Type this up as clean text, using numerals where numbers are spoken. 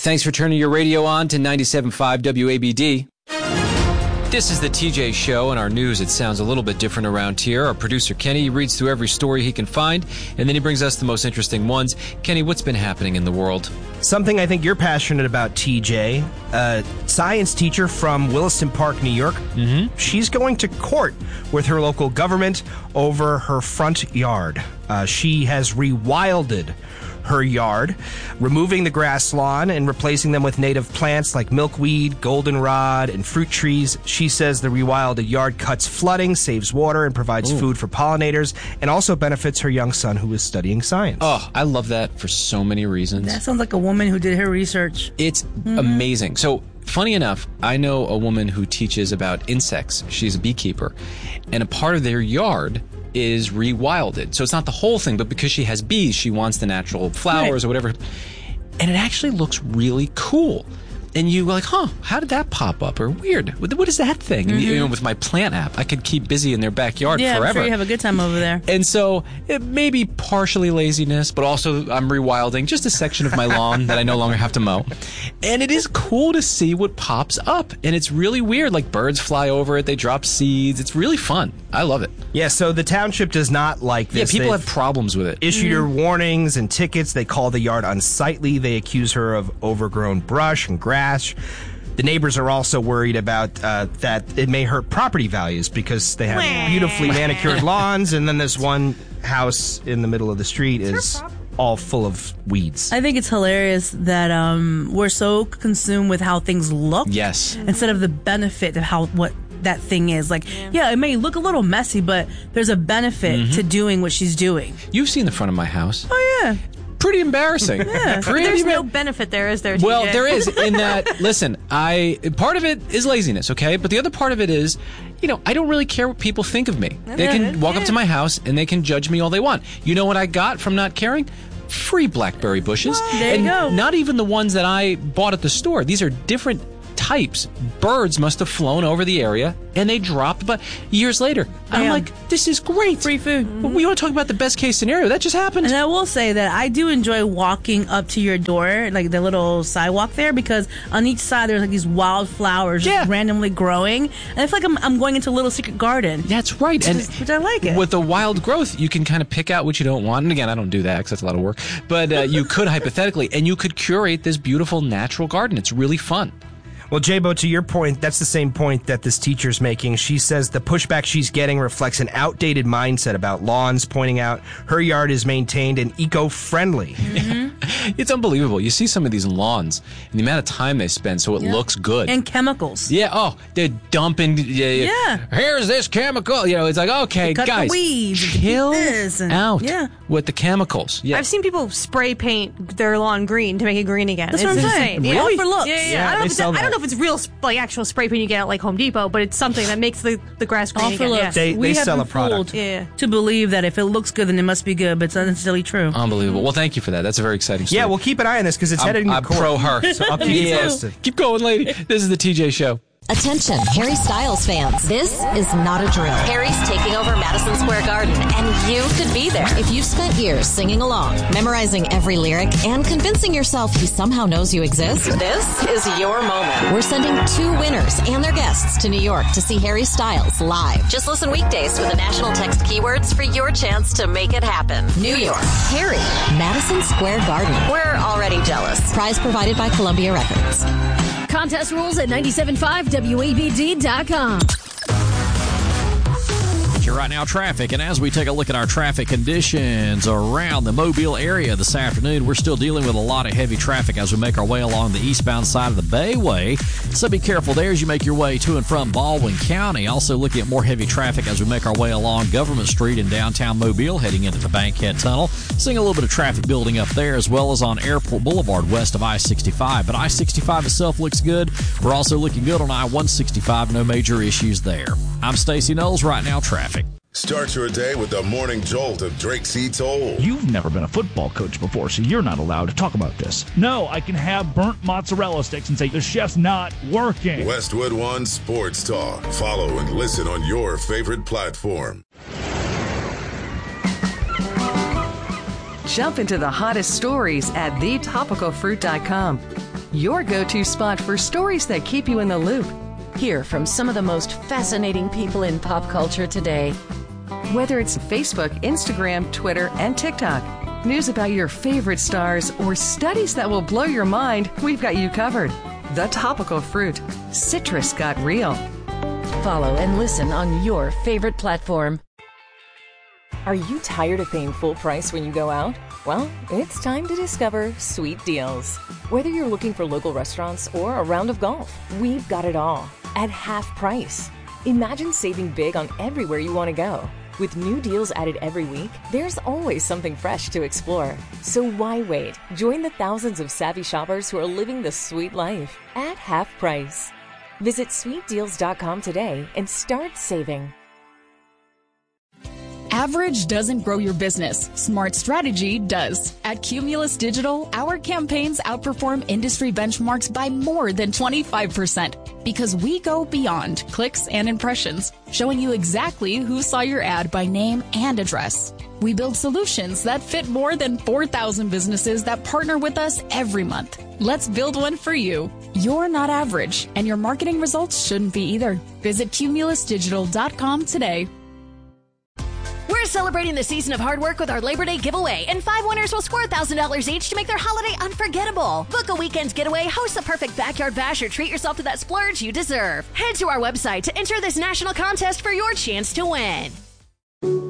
Thanks for turning your radio on to 97.5 WABD. This is the TJ Show, and our news, it sounds a little bit different around here. Our producer, Kenny, reads through every story he can find, and then he brings us the most interesting ones. Kenny, what's been happening in the world? Something I think you're passionate about, TJ. A science teacher from Williston Park, New York. Mm-hmm. She's going to court with her local government over her front yard. She has rewilded her yard, removing the grass lawn and replacing them with native plants like milkweed, goldenrod, and fruit trees. She says the rewilded yard cuts flooding, saves water, and provides food for pollinators, and also benefits her young son who is studying science. Oh, I love that for so many reasons. That sounds like a woman who did her research. It's amazing. So, funny enough, I know a woman who teaches about insects. She's a beekeeper, and a part of their yard is rewilded. So it's not the whole thing, but because she has bees, she wants the natural flowers or whatever. And it actually looks really cool. And you go like, how did that pop up? Or weird. What is that thing? And, you know, with my plant app, I could keep busy in their backyard forever. I'm sure you have a good time over there. And so it may be partially laziness, but also I'm rewilding just a section of my lawn that I no longer have to mow. And it is cool to see what pops up. And it's really weird. Like birds fly over it. They drop seeds. It's really fun. I love it. Yeah, so the township does not like this. Yeah, people have problems with it. Issued her warnings and tickets. They call the yard unsightly. They accuse her of overgrown brush and grass. The neighbors are also worried about that it may hurt property values because they have beautifully manicured lawns, and then this one house in the middle of the street is all full of weeds. I think it's hilarious that we're so consumed with how things look, instead of the benefit of what that thing is. Like, it may look a little messy, but there's a benefit to doing what she's doing. You've seen the front of my house. Oh, yeah. Pretty embarrassing. There's no benefit there, is there, TJ? Well, there is in that, listen, part of it is laziness, okay? But the other part of it is, I don't really care what people think of me. They can walk up to my house and they can judge me all they want. You know what I got from not caring? Free blackberry bushes. There you go. Not even the ones that I bought at the store. These are different types. Birds must have flown over the area and they dropped, but years later, I'm like, this is great. Free food. We want to talk about the best case scenario. That just happened. And I will say that I do enjoy walking up to your door, like the little sidewalk there, because on each side there's like these wild flowers just randomly growing. And I feel like I'm going into a little secret garden. That's right. Which I like it. With the wild growth, you can kind of pick out what you don't want. And again, I don't do that because that's a lot of work. But you could hypothetically, and you could curate this beautiful natural garden. It's really fun. Well, J-Bo, to your point, that's the same point that this teacher's making. She says the pushback she's getting reflects an outdated mindset about lawns, pointing out her yard is maintained and eco-friendly. It's unbelievable. You see some of these lawns and the amount of time they spend so it looks good. And chemicals. Yeah, they're dumping. Here's this chemical. It's like, okay, cut guys, the weeds, chill out with the I've chemicals. seen people spray paint their lawn green to make it green again. That's what I'm saying. Insane. All for looks. I don't know if it's real, like actual spray paint you get at like Home Depot, but it's something that makes the grass green All for again. looks. They sell a product. To believe that if it looks good, then it must be good, but it's not necessarily true. Unbelievable. Well, thank you for that. That's a very exciting story. Yeah, we'll keep an eye on this because it's headed into court. I'm pro her. So I'll keep you posted. Keep going, lady. This is the TJ Show. Attention, Harry Styles fans. This is not a drill. Harry's taking over Madison Square Garden, and you could be there. If you've spent years singing along, memorizing every lyric, and convincing yourself he somehow knows you exist, this is your moment. We're sending 2 winners and their guests to New York to see Harry Styles live. Just listen weekdays for the national text keywords for your chance to make it happen. New York, Harry, Madison Square Garden. We're already jealous. Prize provided by Columbia Records. Contest rules at 97.5WABD.com. You're right now traffic, and as we take a look at our traffic conditions around the Mobile area this afternoon, we're still dealing with a lot of heavy traffic as we make our way along the eastbound side of the Bayway. So be careful there as you make your way to and from Baldwin County. Also looking at more heavy traffic as we make our way along Government Street in downtown Mobile, heading into the Bankhead Tunnel. Seeing a little bit of traffic building up there, as well as on Airport Boulevard west of I-65. But I-65 itself looks good. We're also looking good on I-165. No major issues there. I'm Stacey Knowles. Right now traffic. Start your day with the morning jolt of Drake C. Toll. You've never been a football coach before, so you're not allowed to talk about this. No, I can have burnt mozzarella sticks and say the chef's not working. Westwood One Sports Talk. Follow and listen on your favorite platform. Jump into the hottest stories at thetopicalfruit.com. Your go-to spot for stories that keep you in the loop. Hear from some of the most fascinating people in pop culture today. Whether it's Facebook, Instagram, Twitter, and TikTok, news about your favorite stars, or studies that will blow your mind, we've got you covered. The Topical Fruit. Citrus got real. Follow and listen on your favorite platform. Are you tired of paying full price when you go out? Well, it's time to discover Sweet Deals. Whether you're looking for local restaurants or a round of golf, we've got it all at half price. Imagine saving big on everywhere you want to go. With new deals added every week, there's always something fresh to explore. So why wait? Join the thousands of savvy shoppers who are living the sweet life at half price. Visit sweetdeals.com today and start saving. Average doesn't grow your business. Smart strategy does. At Cumulus Digital, our campaigns outperform industry benchmarks by more than 25% because we go beyond clicks and impressions, showing you exactly who saw your ad by name and address. We build solutions that fit more than 4,000 businesses that partner with us every month. Let's build one for you. You're not average, and your marketing results shouldn't be either. Visit cumulusdigital.com today. We're celebrating the season of hard work with our Labor Day giveaway, and 5 winners will score $1,000 each to make their holiday unforgettable. Book a weekend getaway, host the perfect backyard bash, or treat yourself to that splurge you deserve. Head to our website to enter this national contest for your chance to win.